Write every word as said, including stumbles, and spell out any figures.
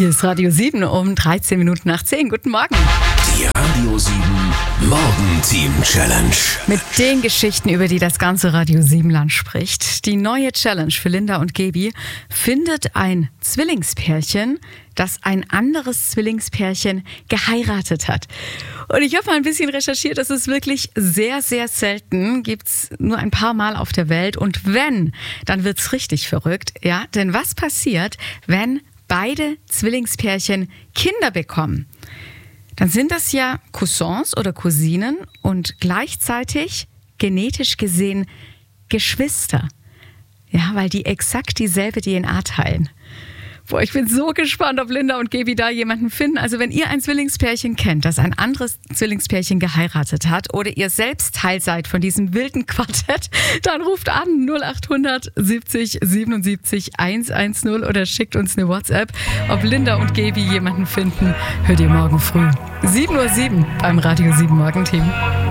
Hier ist Radio sieben um dreizehn Minuten nach zehn. Guten Morgen. Die Radio sieben Morgenteam Challenge. Mit den Geschichten, über die das ganze Radio sieben Land spricht. Die neue Challenge für Linda und Gaby: findet ein Zwillingspärchen, das ein anderes Zwillingspärchen geheiratet hat. Und ich habe mal ein bisschen recherchiert, das ist wirklich sehr, sehr selten, gibt's nur ein paar Mal auf der Welt. Und wenn, dann wird's richtig verrückt. Ja, denn was passiert, wenn beide Zwillingspärchen Kinder bekommen? Dann sind das ja Cousins oder Cousinen und gleichzeitig genetisch gesehen Geschwister. Ja, weil die exakt dieselbe D N A teilen. Boah, ich bin so gespannt, ob Linda und Gaby da jemanden finden. Also wenn ihr ein Zwillingspärchen kennt, das ein anderes Zwillingspärchen geheiratet hat, oder ihr selbst Teil seid von diesem wilden Quartett, dann ruft an null acht hundert siebzig siebenundsiebzig hundertzehn oder schickt uns eine WhatsApp. Ob Linda und Gaby jemanden finden, hört ihr morgen früh. sieben Uhr sieben beim Radio sieben Morgenteam.